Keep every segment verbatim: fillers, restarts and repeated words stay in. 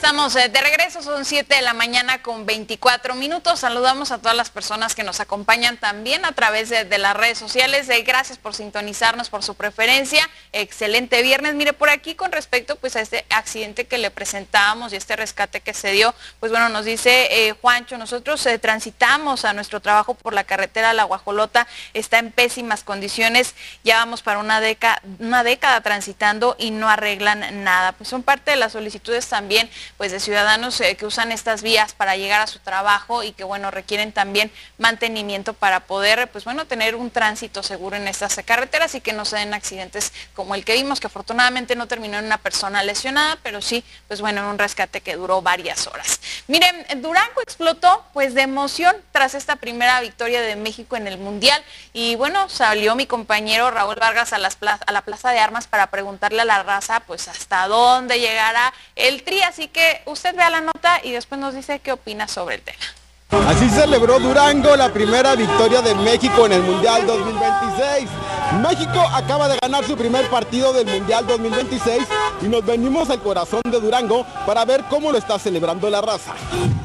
estamos de regreso, son siete de la mañana con veinticuatro minutos. Saludamos a todas las personas que nos acompañan también a través de, de las redes sociales. Eh, gracias por sintonizarnos, por su preferencia. Excelente viernes. Mire, por aquí con respecto pues a este accidente que le presentábamos y este rescate que se dio, pues bueno, nos dice eh, Juancho, nosotros eh, transitamos a nuestro trabajo por la carretera La Guajolota, está en pésimas condiciones, ya vamos para una década, una década transitando y no arreglan nada. Pues son parte de las solicitudes también pues de ciudadanos eh, que usan estas vías para llegar a su trabajo y que bueno requieren también mantenimiento para poder pues bueno tener un tránsito seguro en estas carreteras y que no se den accidentes como el que vimos, que afortunadamente no terminó en una persona lesionada, pero sí pues bueno en un rescate que duró varias horas. Miren, Durango explotó pues de emoción tras esta primera victoria de México en el Mundial y bueno salió mi compañero Raúl Vargas a, las plaza, a la Plaza de Armas para preguntarle a la raza pues hasta dónde llegará el Tri, así que usted vea la nota y después nos dice qué opina sobre el tema. Así celebró Durango la primera victoria de México en el Mundial dos mil veintiséis. México acaba de ganar su primer partido del Mundial dos mil veintiséis y nos venimos al corazón de Durango para ver cómo lo está celebrando la raza.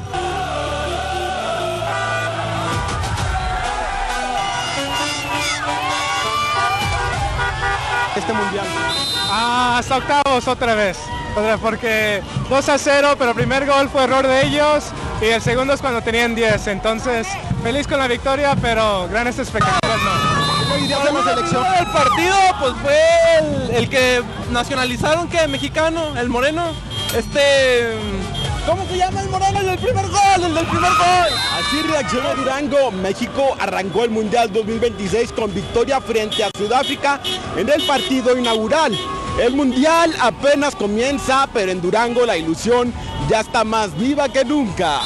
Este Mundial. Ah, hasta octavos otra vez. Porque dos a cero, pero el primer gol fue error de ellos y el segundo es cuando tenían diez, entonces feliz con la victoria, pero grandes expectativas no. ¿Qué dirías de la selección? El partido pues fue el, el que nacionalizaron, que mexicano, el moreno, este... ¿Cómo se llama el moreno? El del primer gol, el del primer gol. Así reaccionó Durango. México arrancó el Mundial dos mil veintiséis con victoria frente a Sudáfrica en el partido inaugural. El Mundial apenas comienza, pero en Durango la ilusión ya está más viva que nunca.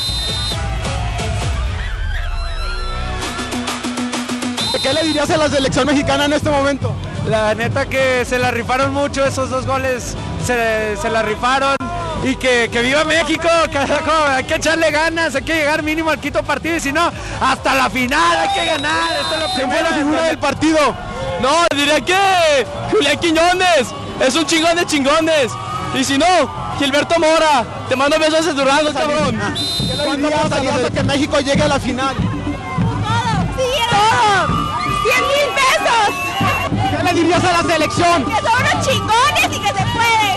¿Qué le dirías a la selección mexicana en este momento? La neta que se la rifaron mucho, esos dos goles se, se la rifaron. Y que, que viva México, carajo, hay que echarle ganas, hay que llegar mínimo al quinto partido y si no, hasta la final hay que ganar. Esta es la primera figura del partido. No, diría que Julián Quiñones, es un chingón de chingones. Y si no, Gilberto Mora, te mando besos de Durango, cabrón. ¿Qué le dirías a que México llegue a la final? Todo, sí, todo, cien mil pesos. ¿Qué le dirías a la selección? Que son unos chingones y que se puede.